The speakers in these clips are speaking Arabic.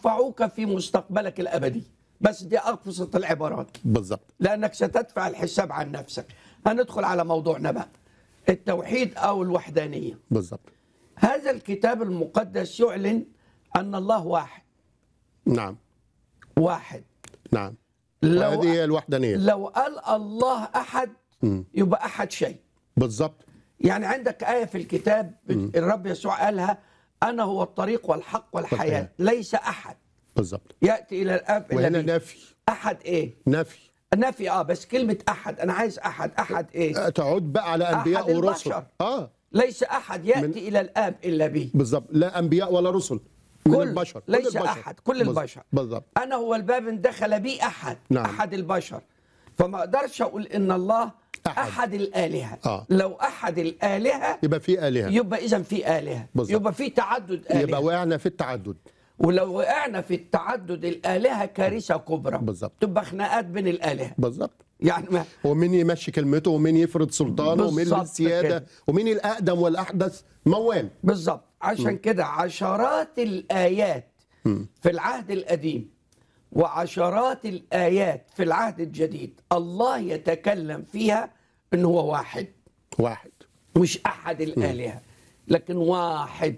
ينفعوك في مستقبلك الأبدي. بس دي أبسط العبارات، بالظبط. لأنك ستدفع الحساب عن نفسك. هندخل على موضوعنا بقى، التوحيد أو الوحدانية. بالظبط. هذا الكتاب المقدس يعلن أن الله واحد. نعم. واحد. نعم. لو وهذه هي الوحدانية. لو قال الله أحد يبقى أحد شيء. بالظبط. يعني عندك آية في الكتاب الرب يسوع قالها: أنا هو الطريق والحق والحياة، ليس أحد بالظبط. يأتي إلى الآب إلا وهنا بي. نفي. أحد إيه؟ نفي. بس كلمة أحد، أنا عايز أحد إيه؟ تعود بقى على أنبياء أحد ورسل. البشر. ليس أحد يأتي إلى الآب إلا به. بالظبط. لا أنبياء ولا رسل، من البشر. ليس كل البشر. أحد، كل البشر. بالظبط. أنا هو الباب إن دخل بي أحد. نعم. أحد البشر. فما أقدرش أقول إن الله أحد الآلهة. لو أحد الآلهة يبقى في آلهة، يبقى إذن في آلهة. بالظبط. يبقى في تعدد آلهة. يبقى وقعنا في التعدد. ولو وقعنا في التعدد الآلهة كارثة كبرى. بالظبط. تبقى خناقات بين الآلهة. بالظبط. يعني ما ومين يمشي كلمته، ومين يفرض سلطانه، ومين السيادة، ومين الأقدم والأحدث موال. بالظبط. عشان كده عشرات الآيات في العهد القديم وعشرات الآيات في العهد الجديد الله يتكلم فيها إن هو واحد. واحد، مش أحد الآلهة، لكن واحد.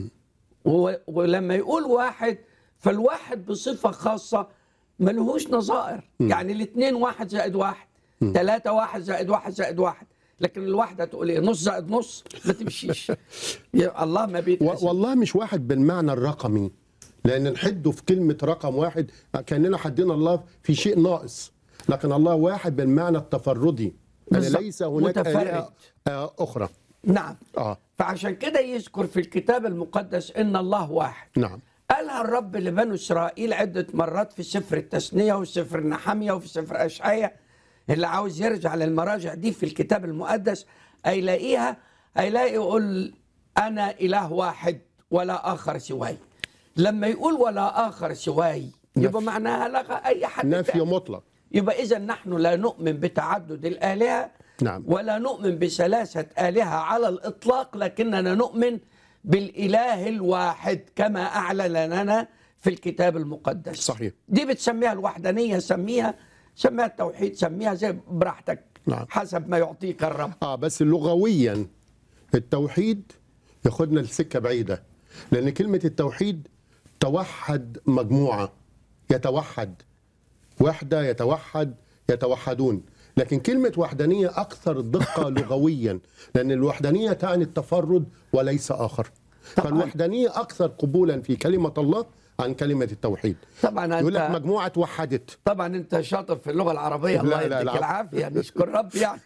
ولما يقول واحد، فالواحد بصفة خاصة ملهوش نظائر. يعني الاثنين 1+1، 3 1+1+1. لكن الواحدة تقول ايه؟ نص زائد نص، ما تمشيش. الله ما بيتقسم. والله مش واحد بالمعنى الرقمي، لأن نحده في كلمة رقم واحد كأننا حدينا الله في شيء ناقص، لكن الله واحد بالمعنى التفردي، يعني ليس هناك آلهة أخرى. نعم. فعشان كده يذكر في الكتاب المقدس إن الله واحد. نعم. قالها الرب لبنو إسرائيل عدة مرات في سفر التثنية وفي سفر النحمية وفي سفر أشعياء. اللي عاوز يرجع للمراجع دي في الكتاب المقدس هيلاقيها، هيلاقي يقول أنا إله واحد ولا آخر سواي. لما يقول ولا آخر سواي يبقى معناها لغى أي حد، نفي مطلق. يبقى إذا نحن لا نؤمن بتعدد الآلهة. نعم. ولا نؤمن بثلاثة آلهة على الإطلاق، لكننا نؤمن بالإله الواحد كما أعلن لنا في الكتاب المقدس. صحيح. دي بتسميها الوحدانية، سميها التوحيد، سميها زي براحتك. نعم. حسب ما يعطيك الرب. بس لغويا التوحيد ياخدنا لسكة بعيدة، لأن كلمة التوحيد توحد مجموعة، يتوحد وحدة، يتوحد، يتوحدون. لكن كلمة وحدانية أكثر دقة لغويا، لأن الوحدانية تعني التفرد وليس آخر. فالوحدانية أكثر قبولا في كلمة الله عن كلمة التوحيد. طبعا يقول لك مجموعة وحدت. طبعا أنت شاطر في اللغة العربية، الله يديك العافية، نشكر رب يعني.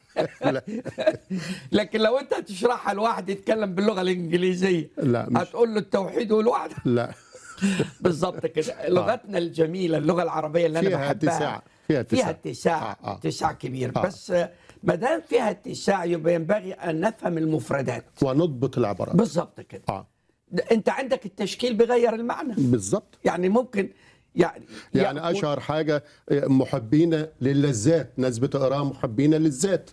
لكن لو أنت هتشرحها لواحد يتكلم باللغة الإنجليزية، هتقول له التوحيد والوحدة؟ لا. بالظبط كده. لغتنا الجميلة اللغة العربية اللي أنا بحبها فيها اتساع كبير. بس ما دام فيها اتساع يبقى ينبغي أن نفهم المفردات ونضبط العبارات. بالظبط كده. أنت عندك التشكيل بيغير المعنى. بالظبط. يعني ممكن يعني أشهر حاجة محبين للذات، ناس بتقراها محبين للذات.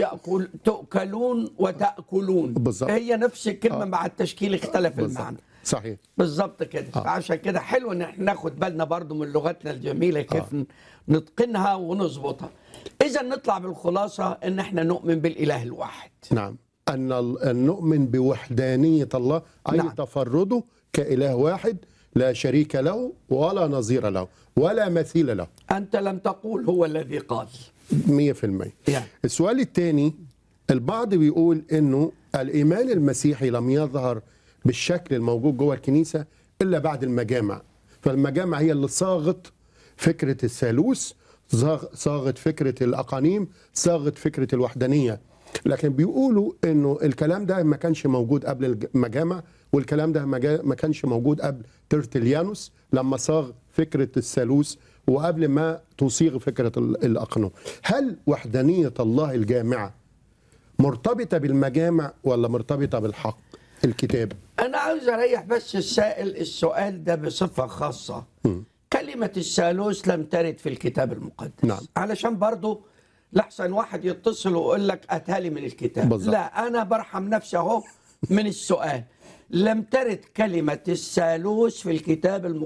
تؤكلون وتأكلون. بالظبط. هي نفس الكلمة مع التشكيل اختلف المعنى. صحيح. بالظبط كده. عشان كده حلو ان احنا ناخد بالنا برضو من لغتنا الجميلة، كيف نتقنها ونظبطها. اذا نطلع بالخلاصة ان احنا نؤمن بالإله الواحد. نعم. أن نؤمن بوحدانية الله، أي تفرده كإله واحد لا شريك له ولا نظير له ولا مثيل له. أنت لم تقول هو الذي قال. 100%. السؤال الثاني، البعض بيقول إنه الإيمان المسيحي لم يظهر بالشكل الموجود جوه الكنيسة إلا بعد المجامع، فالمجامع هي اللي صاغت فكرة الثالوث، صاغت فكرة الأقانيم، صاغت فكرة الوحدانية. لكن بيقولوا إنه الكلام ده ما كانش موجود قبل المجامع، والكلام ده ما كانش موجود قبل ترتليانوس لما صاغ فكرة الثالوث، وقبل ما تصيغ فكرة الأقانيم. هل وحدانية الله الجامعة مرتبطة بالمجامع ولا مرتبطة بالحق الكتاب؟ أنا عاوز أريح بس السائل السؤال ده بصفة خاصة. كلمة الثالوث لم ترد في الكتاب المقدس. نعم. علشان برضو لحسن واحد يتصل ويقول لك أتالي من الكتاب. بالزبط. لا، أنا برحم نفسي أهو من السؤال. لم ترد كلمة الثالوث في الكتاب المقدس.